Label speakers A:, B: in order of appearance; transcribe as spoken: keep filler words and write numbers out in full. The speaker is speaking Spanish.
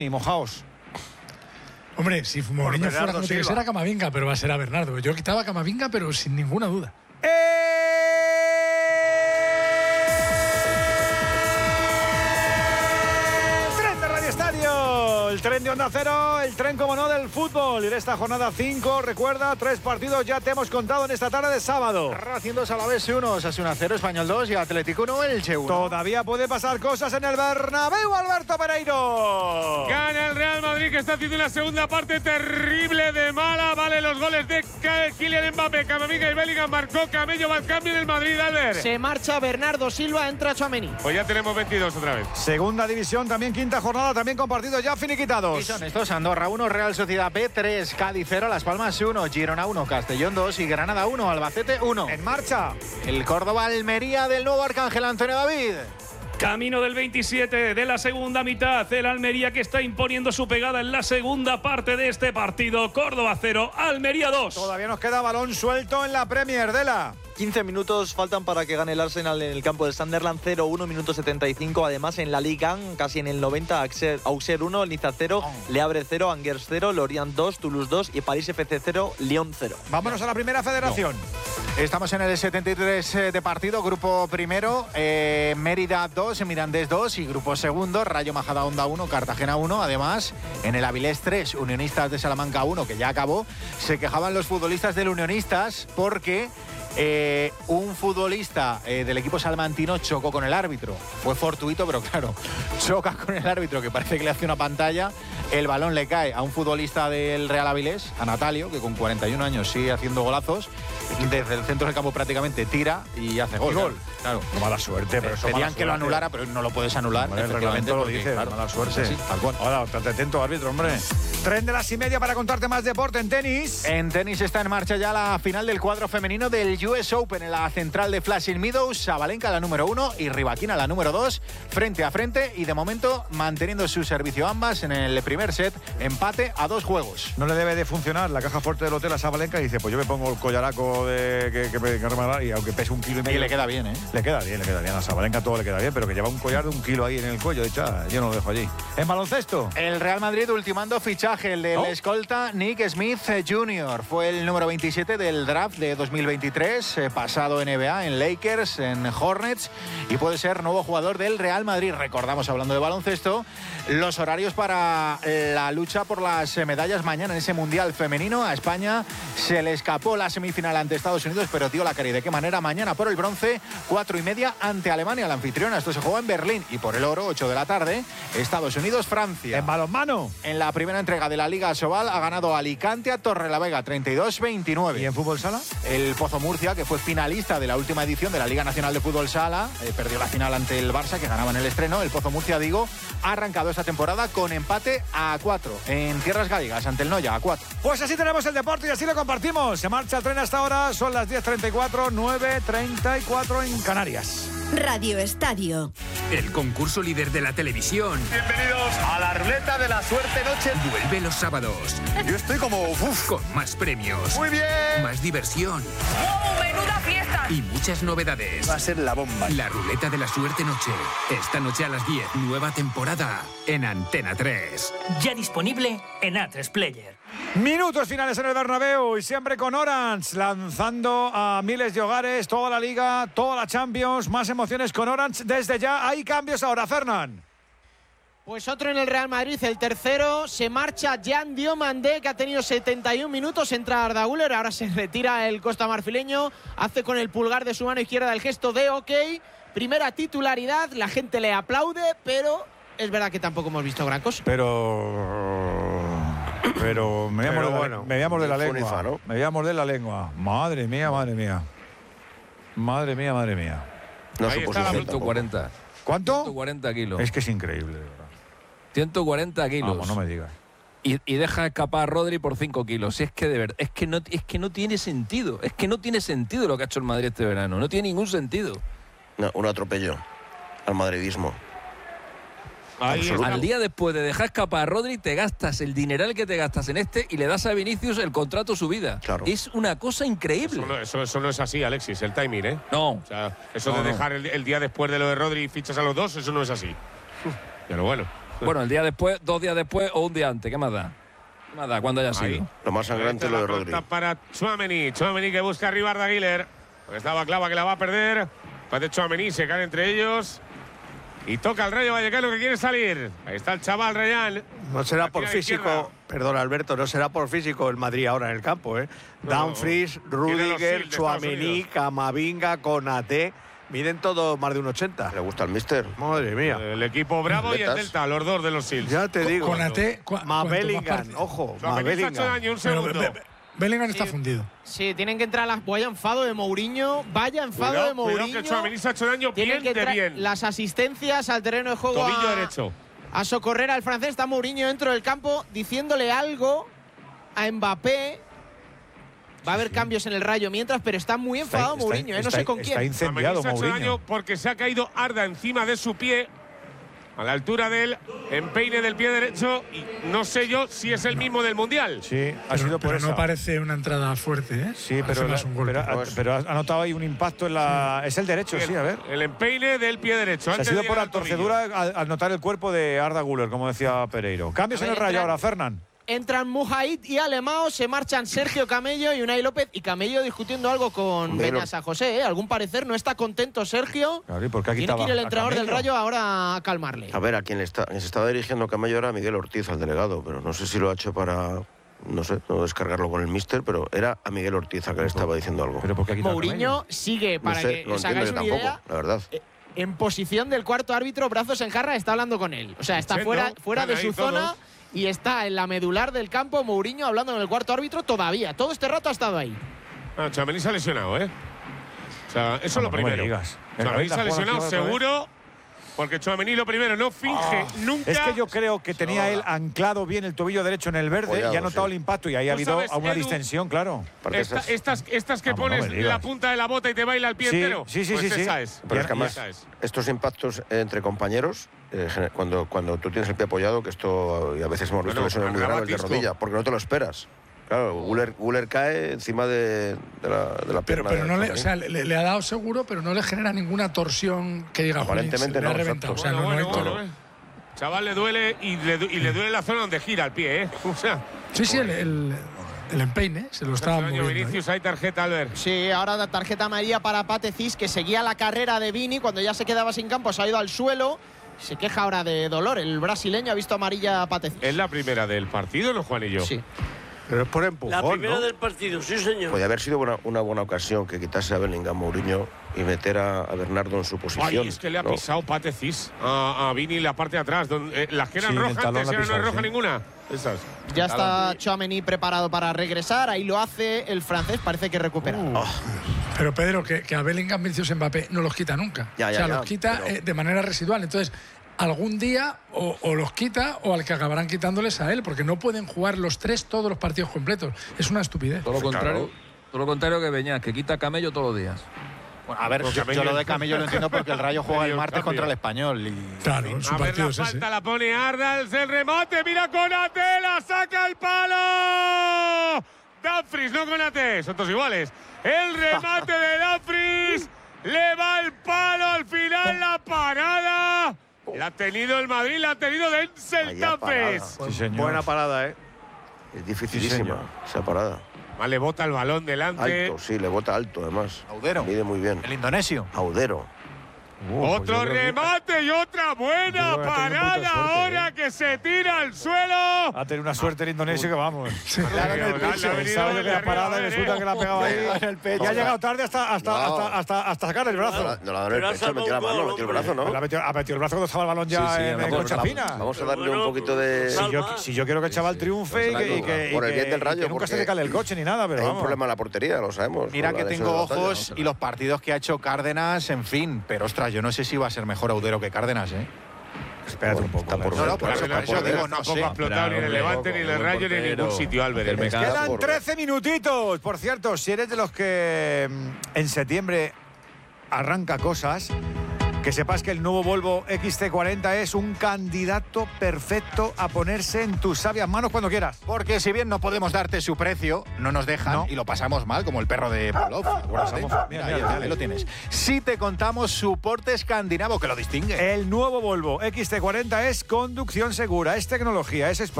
A: Y mojaos.
B: Hombre, si Mourinho fuera, no tiene que ser a Camavinga, pero va a ser a Bernardo. Yo quitaba a Camavinga, pero sin ninguna duda.
A: ¡Eh! ¡Tren de Radio Estadio! El tren de Onda Cero, el tren, como no, del fútbol. Y en esta jornada cinco, recuerda, tres partidos ya te hemos contado en esta tarde de sábado.
C: Racing dos, Alavés uno, Osasuna cero, Español dos y Atlético uno, Elche uno.
A: Todavía puede pasar cosas en el Bernabéu, Alberto Pereiro.
D: Gana el Real Madrid, que está haciendo una segunda parte terrible de mala. Vale, los goles de Kylian Mbappé, Camavinga y Bellingham. Marcó Camello, va al cambio en el Madrid, Albert.
E: Se marcha Bernardo Silva, entra Tchouaméni.
D: Pues ya tenemos veintidós otra vez.
A: Segunda división, también quinta jornada, también con partidos ya finiquitados.
C: Y son estos: Andorra uno, Real Sociedad B tres, Cádiz cero, Las Palmas uno, Girona uno, Castellón dos y Granada uno, Albacete uno.
A: En marcha
C: El Córdoba Almería del nuevo Arcángel Antonio David.
F: Camino del veintisiete de la segunda mitad. El Almería, que está imponiendo su pegada en la segunda parte de este partido. Córdoba cero, Almería dos.
A: Todavía nos queda balón suelto en la Premier, Dela.
G: quince minutos faltan para que gane el Arsenal en el campo del Sunderland. Cero uno, minuto setenta y cinco. Además, en la Liga, casi en el noventa, Auxerre uno, Niza cero, Le Havre cero, Angers cero, Lorient dos, Toulouse dos y París F C cero, Lyon cero.
A: Vámonos a la primera federación.
C: No. Estamos en el setenta y tres de partido, grupo primero, eh, Mérida dos, Mirandés dos y grupo segundo, Rayo Majadahonda uno, Cartagena uno. Además, en el Avilés tres, Unionistas de Salamanca uno, que ya acabó. Se quejaban los futbolistas del Unionistas porque Eh, un futbolista eh, del equipo salmantino chocó con el árbitro. Fue fortuito, pero claro, choca con el árbitro, que parece que le hace una pantalla. El balón le cae a un futbolista del Real Avilés, a Natalio, que con cuarenta y un años sigue haciendo golazos. Desde el centro del campo prácticamente tira y hace gol.
A: Gol.
C: Claro.
A: No, mala suerte, pero eso
C: Pedían
A: mala
C: que lo
A: suerte.
C: anulara, pero no lo puedes anular.
A: Hombre, el reglamento lo dice,
C: claro,
A: mala suerte.
C: Sí, tal cual.
A: Ahora, estate atento, árbitro, hombre. Tren de las y media para contarte más deporte en tenis.
C: En tenis está en marcha ya la final del cuadro femenino del U S Open en la central de Flushing Meadows. Sabalenka la número uno y Rybakina la número dos, frente a frente, y de momento manteniendo su servicio ambas en el primer set, empate a dos juegos.
A: No le debe de funcionar la caja fuerte del hotel a Sabalenka y dice, pues yo me pongo el collaraco de que, que me que me da, y aunque pese un kilo y medio.
C: Y le queda bien, ¿eh?
A: Le queda bien, le queda bien. A Sabalenka todo le queda bien, pero que lleva un collar de un kilo ahí en el cuello. Dicho, ah, yo no lo dejo allí. En baloncesto.
C: El Real Madrid ultimando fichaje, el del
A: ¿Oh?
C: escolta Nick Smith junior Fue el número veintisiete del draft de dos mil veintitrés, eh, pasado N B A en Lakers, en Hornets, y puede ser nuevo jugador del Real Madrid. Recordamos, hablando de baloncesto, los horarios para la lucha por las medallas mañana en ese Mundial femenino. A España se le escapó la semifinal ante Estados Unidos, pero dio la cara. ¿Y de qué manera? Mañana por el bronce, cuatro y media ante Alemania, la anfitriona. Esto se juega en Berlín. Y por el oro, ocho de la tarde, Estados Unidos, Francia.
A: En balonmano.
C: En la primera entrega de la Liga Sobal ha ganado Alicante a Torrelavega treinta y dos veintinueve.
A: ¿Y en fútbol sala?
C: El Pozo Murcia, que fue finalista de la última edición de la Liga Nacional de Fútbol Sala, eh, perdió la final ante el Barça, que ganaba en el estreno. El Pozo Murcia, digo, ha arrancado esta temporada con empate a cuatro en tierras gallegas ante el Noya, a cuatro.
A: Pues así tenemos el deporte y así lo compartimos. Se marcha el tren hasta ahora, son las diez treinta y cuatro, nueve treinta y cuatro en Canarias.
H: Radio Estadio.
I: El concurso líder de la televisión.
D: Bienvenidos a la ruleta de la suerte noche.
I: Vuelve los sábados.
A: Yo estoy como... Uf.
I: Con más premios.
A: Muy bien.
I: Más diversión.
H: ¡Oh, menuda fiesta!
I: Y muchas novedades.
J: Va a ser la bomba.
I: La ruleta de la suerte noche. Esta noche a las diez. Nueva temporada. En Antena tres.
K: Ya disponible en A tres Player.
A: Minutos finales en el Bernabéu y siempre con Orange, lanzando a miles de hogares, toda la Liga, toda la Champions, más emociones con Orange desde ya. Hay cambios ahora, Fernán.
E: Pues otro en el Real Madrid, el tercero, se marcha Jan Diomandé, que ha tenido setenta y un minutos, entra Arda Güler, ahora se retira el costamarfileño, hace con el pulgar de su mano izquierda el gesto de ok, primera titularidad, la gente le aplaude, pero es verdad que tampoco hemos visto gran cosa.
A: Pero... Pero me voy a morder bueno, la, me la lengua. Funifa, ¿no? Me voy a morder la lengua. Madre mía, madre mía. Madre mía, madre mía.
J: No
D: Ahí
J: supuso
D: está la
J: ciento cuarenta.
A: ¿Cuánto?
L: ciento cuarenta kilos.
A: Es que es increíble, de verdad.
L: ciento cuarenta kilos.
A: Vamos, no me digas.
L: Y, y deja escapar a Rodri por cinco kilos. Si es que de verdad, es que, no, es que no tiene sentido. Es que no tiene sentido lo que ha hecho el Madrid este verano. No tiene ningún sentido.
J: No, un atropello al madridismo.
L: Al día después de dejar escapar a Rodri, te gastas el dineral que te gastas en este y le das a Vinicius el contrato subida.
J: Claro.
L: Es una cosa increíble.
D: Eso no, eso, eso no es así, Alexis, el timing, ¿eh?
L: No.
D: O sea, eso
L: no,
D: de
L: no.
D: dejar el, el día después de lo de Rodri y fichas a los dos, eso no es así. Pero bueno.
L: Bueno, el día después, dos días después o un día antes, ¿qué más da? ¿Qué más da? ¿Cuándo haya sido?
J: Ahí. Lo más sangrante es lo de Rodri.
D: Para Tchouaméni, Tchouaméni que busca arriba a Arda Güler. Estaba Clava que la va a perder. Parece Tchouaméni, se caen entre ellos. Y toca el Rayo Vallecano que quiere salir. Ahí está el chaval Reyán.
M: No será por físico, perdón Alberto, no será por físico el Madrid ahora en el campo, ¿eh?
D: No,
M: Dumfries,
D: no.
M: Rudiger, Tchouaméni, Camavinga, Konaté, miden todos más de un ochenta.
J: Le gusta el míster.
M: Madre mía.
D: El equipo Bravo y el Delta, los dos de los Sils.
M: Ya te digo.
B: Konaté,
M: más Bellingham, ojo, más Bellingham.
D: Daño, un segundo.
B: Pero, Bellingham está sí. fundido.
E: Sí, tienen que entrar las. Vaya enfado de Mourinho. Vaya enfado
D: cuidado,
E: de Mourinho.
D: Cuidado que Tchouaméni se ha hecho daño
E: tienen
D: bien
E: que
D: de bien.
E: Las asistencias al terreno de juego.
D: Tobillo
E: a,
D: derecho.
E: A socorrer al francés. Está Mourinho dentro del campo diciéndole algo a Mbappé. Va a haber sí, sí. cambios en el Rayo mientras, pero está muy enfadado está, Mourinho, está, ¿eh? No está, sé con
A: está
E: quién.
A: Está incendiado
D: se ha hecho
A: Mourinho.
D: daño porque se ha caído Arda encima de su pie. A la altura del empeine del pie derecho. Y no sé yo si es el mismo del Mundial.
A: Sí, ha
B: pero,
A: sido por
B: pero
A: eso.
B: no parece una entrada fuerte, ¿eh?
A: Sí, pero, la, un pero, ha, pero ha notado ahí un impacto en la. Sí. Es el derecho, sí,
D: sí,
A: a ver.
D: El empeine del pie derecho.
A: Se ha sido por la torcedura al, al notar el cuerpo de Arda Güler, como decía Pereiro. Cambios ver, en el Rayo ahora, Fernán.
E: Entran Mujahid y Alemao, se marchan Sergio Camello y Unai López. Y Camello discutiendo algo con Beñat San José, ¿eh? Algún parecer no está contento Sergio.
A: Claro, ¿y por qué
E: Tiene que ir el entrenador del Rayo ahora a calmarle.
J: A ver, a quien le está, se estaba dirigiendo Camello era Miguel Ortiz, al delegado, pero no sé si lo ha hecho para, no sé, no descargarlo con el míster, pero era a Miguel Ortiz a que le estaba diciendo algo.
A: ¿Pero por qué
E: Mourinho sigue, para
J: no sé,
E: que
J: no
E: os hagáis una
J: tampoco,
E: idea,
J: la verdad.
E: Eh, en posición del cuarto árbitro, brazos en jarra, está hablando con él. O sea, está sí, fuera, no, fuera de su zona. Todos. Y está en la medular del campo Mourinho hablando con el cuarto árbitro todavía. Todo este rato ha estado ahí.
D: Ah, Tchouaméni se ha lesionado, ¿eh? O sea, eso es lo primero. Tchouaméni se ha lesionado seguro. Porque Tchouaméni lo primero no finge oh, nunca.
A: Es que yo creo que tenía él anclado bien el tobillo derecho en el verde Ollado, y ha notado sí. el impacto y ahí ha habido sabes, una Edu, distensión, claro.
D: Esta, estas, estas que Vamos, pones no la punta de la bota y te baila el pie
A: sí,
D: entero.
A: Sí, sí,
D: pues
A: sí.
D: Esa
A: sí.
D: es.
J: Pero es que además, estos impactos entre compañeros, eh, cuando, cuando tú tienes el pie apoyado, que esto y a veces hemos visto bueno, que son muy graves de rodilla, porque no te lo esperas. Claro, Güler, Güler cae encima de, de, la, de la pierna.
B: Pero, pero
J: de
B: no le, o sea, le, le ha dado seguro, pero no le genera ninguna torsión que diga
J: aparentemente
B: no,
J: le
B: ha reventado. O sea,
D: bueno,
B: no,
D: bueno,
B: no hay
D: bueno, eh. Chaval, le duele y le, y le duele la zona donde gira el pie, ¿eh? O sea,
B: sí, sí, el, el, el empeine se lo estaba moviendo.
D: Vinicius, ¿eh? Hay tarjeta, Albert.
E: Sí, ahora la tarjeta amarilla para Pate Cis, que seguía la carrera de Vini. Cuando ya se quedaba sin campo, se ha ido al suelo. Se queja ahora de dolor. El brasileño ha visto amarilla a Pate Cis.
D: Es la primera del partido, ¿no, Juanillo?
E: Sí.
M: Pero es por empujón,
N: La primera
M: ¿no?
N: del partido, sí, señor.
J: Podría haber sido una, una buena ocasión que quitase a Bellingham Mourinho y meter a, a Bernardo en su posición.
D: Ay, es que le ha
J: ¿no?
D: pisado Pate Cis a, a Vini la parte de atrás. Donde, eh, las que eran
A: sí,
D: rojas antes, ahora no es roja
A: sí.
D: ninguna. Esas.
E: Ya está Tchouaméni preparado para regresar. Ahí lo hace el francés, parece que recupera.
B: Uh. Oh. Pero Pedro, que, que a Bellingham, Vinicius, Mbappé no los quita nunca.
J: Ya, ya,
B: o sea,
J: ya,
B: los quita
J: pero...
B: eh, de manera residual. Entonces, algún día o, o los quita o al que acabarán quitándoles a él, porque no pueden jugar los tres todos los partidos completos. Es una estupidez.
L: Todo lo contrario, todo lo contrario que Beñat, que quita Camello todos los días.
C: Bueno, a ver, yo, yo lo de Camello lo entiendo porque el Rayo juega el martes contra el Español. Y...
B: Claro, su
D: a ver,
B: partido
D: la
B: es
D: falta
B: ese.
D: la pone Arnalds, el remate, mira Konaté, la saca el palo. Dumfries, no Konaté, son todos iguales. El remate de Dumfries, le va el palo al final, la parada. La ha tenido el Madrid, la ha tenido Denzel Dumfries.
M: Sí, señor. Buena parada, ¿eh?
J: Es dificilísima sí, esa parada.
D: Más le bota el balón delante.
J: Alto, sí, le bota alto además.
C: Audero.
J: Mide muy bien.
C: El indonesio.
J: Audero.
D: Uh, Otro pues remate que... y otra buena parada ahora que se tira al suelo.
A: Ha tenido una suerte el indonesio que vamos.
B: Sí.
A: Claro, en el pecho. Pensaba que la parada y resulta que la ha pegado ahí en el pecho. Y ha llegado tarde hasta, hasta, no. hasta, hasta, hasta sacar el brazo.
J: No, no la ha dado en el pecho, metió la mano, metió el brazo, ¿no?
A: Ha metido, ha metido el brazo cuando estaba el balón ya sí, sí, en concha fina.
J: Vamos a darle bueno, un poquito de...
A: Si yo, si yo quiero que el chaval triunfe sí, sí. y que, y que,
J: por el bien del Rayo,
A: y que nunca se le cale el coche ni nada, pero
J: hay
A: vamos.
J: un problema en la portería, lo sabemos.
C: Mira que tengo ojos y los partidos que ha hecho Cárdenas, en fin. Pero ostras, yo no sé si va a ser mejor Audero que Cárdenas, ¿eh?
A: Espérate un poco.
C: No, no, por eso, por eso digo, no sé.
D: Tampoco ha explotado ni en el Levante, ni en el Rayo, ni en ningún sitio, Álvarez.
A: Quedan trece minutitos. Por cierto, si eres de los que en septiembre arranca cosas, Que sepas que el nuevo Volvo X C cuarenta es un candidato perfecto a ponerse en tus sabias manos cuando quieras.
C: Porque si bien no podemos darte su precio, no nos dejan
A: No.
C: y lo pasamos mal, como el perro de Pavlov. Acuérdate.
A: Mira,
C: Mira,
A: mira,
C: ahí,
A: mira.
C: ahí lo tienes. Si te contamos su porte escandinavo, que lo distingue.
A: El nuevo Volvo X C cuarenta es conducción segura, es tecnología, es espacio.